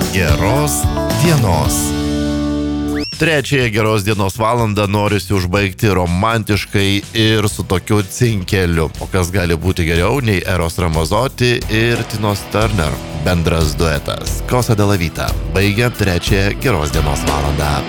Geros dienos. Trečiąją geros dienos valandą norisi užbaigti romantiškai ir su tokiu cinkeliu. O kas gali būti geriau nei Eros Ramazzotti ir Tinos Turner bendras duetas. Cosa de la Vita. Baigiam trečiąją geros dienos valandą.